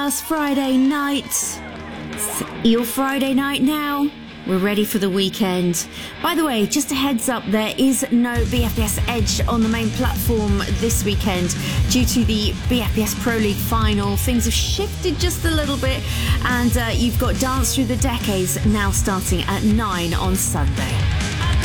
last Friday night. It's your Friday night now. We're ready for the weekend. By the way, just a heads up, there is no BFBS Edge on the main platform this weekend due to the BFBS Pro League final. Things have shifted just a little bit, and you've got Dance Through the Decades now starting at 9 on Sunday.